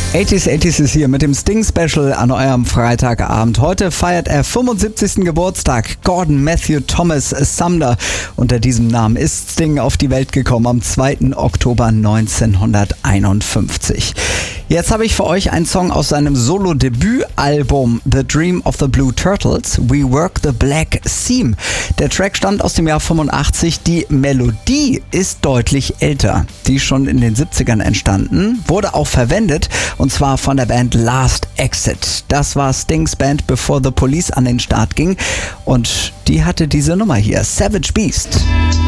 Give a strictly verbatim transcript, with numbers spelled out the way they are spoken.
achtziger achtziger ist hier mit dem Sting-Special an eurem Freitagabend. Heute feiert er fünfundsiebzigsten Geburtstag. Gordon Matthew Thomas Sumner. Unter diesem Namen ist Sting auf die Welt gekommen am zweiten Oktober neunzehnhunderteinundfünfzig. Jetzt habe ich für euch einen Song aus seinem Solo-Debütalbum The Dream of the Blue Turtles, We Work the Black Seam. Der Track stammt aus dem Jahr fünfundachtzig. Die Melodie ist deutlich älter. Die ist schon in den siebzigern entstanden, wurde auch verwendet und zwar von der Band Last Exit. Das war Stings Band, bevor The Police an den Start ging und die hatte diese Nummer hier, Savage Beast.